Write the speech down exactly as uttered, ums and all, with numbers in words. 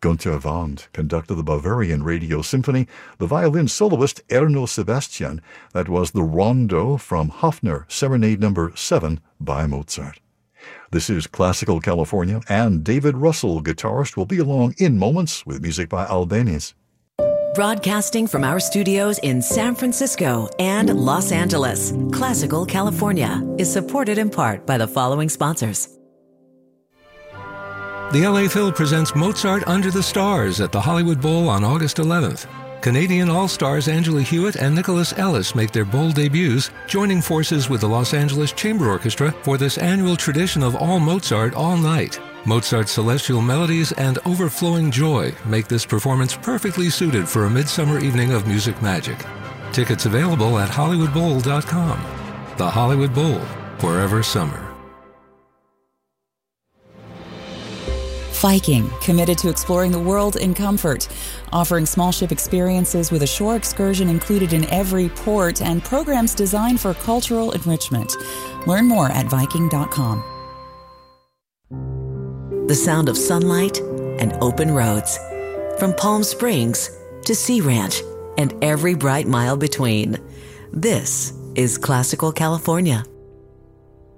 Gunther Wand conducted the Bavarian Radio Symphony, the violin soloist Erno Sebastian. That was the Rondo from Hofner, Serenade Number seven by Mozart. This is Classical California, and David Russell, guitarist, will be along in moments with music by Albéniz. Broadcasting from our studios in San Francisco and Los Angeles, Classical California is supported in part by the following sponsors. The L A Phil presents Mozart Under the Stars at the Hollywood Bowl on August eleventh. Canadian All-Stars Angela Hewitt and Nicholas Ellis make their bold debuts, joining forces with the Los Angeles Chamber Orchestra for this annual tradition of all Mozart all night. Mozart's celestial melodies and overflowing joy make this performance perfectly suited for a midsummer evening of music magic. Tickets available at hollywood bowl dot com. The Hollywood Bowl, forever summer. Viking, committed to exploring the world in comfort, offering small ship experiences with a shore excursion included in every port and programs designed for cultural enrichment. Learn more at viking dot com. The sound of sunlight and open roads. From Palm Springs to Sea Ranch and every bright mile between. This is Classical California.